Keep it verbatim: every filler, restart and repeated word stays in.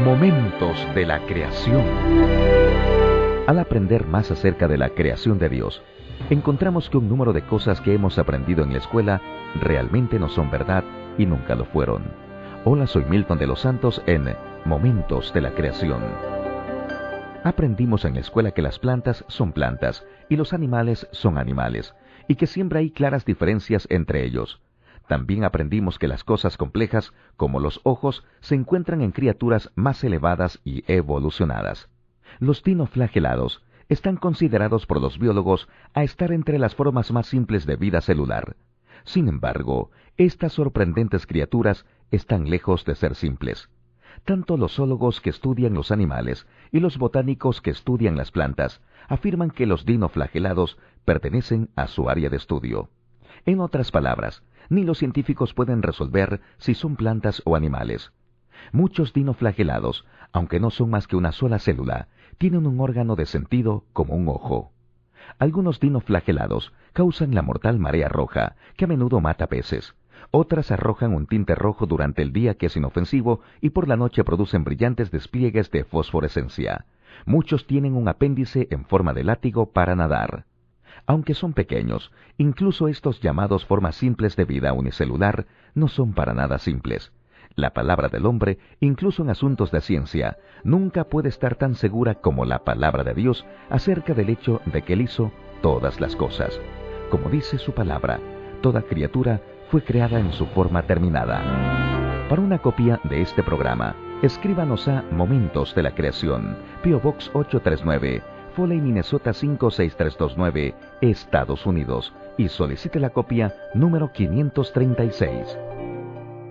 Momentos de la creación. Al aprender más acerca de la creación de Dios, encontramos que un número de cosas que hemos aprendido en la escuela realmente no son verdad y nunca lo fueron. Hola, soy Milton de los Santos en Momentos de la Creación. Aprendimos en la escuela que las plantas son plantas y los animales son animales, y que siempre hay claras diferencias entre ellos. También aprendimos que las cosas complejas, como los ojos, se encuentran en criaturas más elevadas y evolucionadas. Los dinoflagelados están considerados por los biólogos a estar entre las formas más simples de vida celular. Sin embargo, estas sorprendentes criaturas están lejos de ser simples. Tanto los zoólogos que estudian los animales y los botánicos que estudian las plantas afirman que los dinoflagelados pertenecen a su área de estudio. En otras palabras, ni los científicos pueden resolver si son plantas o animales. Muchos dinoflagelados, aunque no son más que una sola célula, tienen un órgano de sentido como un ojo. Algunos dinoflagelados causan la mortal marea roja, que a menudo mata peces. Otras arrojan un tinte rojo durante el día que es inofensivo y por la noche producen brillantes despliegues de fosforescencia. Muchos tienen un apéndice en forma de látigo para nadar. Aunque son pequeños, incluso estos llamados formas simples de vida unicelular no son para nada simples. La palabra del hombre, incluso en asuntos de ciencia, nunca puede estar tan segura como la palabra de Dios acerca del hecho de que Él hizo todas las cosas. Como dice su palabra, toda criatura fue creada en su forma terminada. Para una copia de este programa, escríbanos a Momentos de la Creación, P O Box ocho tres nueve, Foley, Minnesota cinco seis tres dos nueve, Estados Unidos, y solicite la copia número quinientos treinta y seis.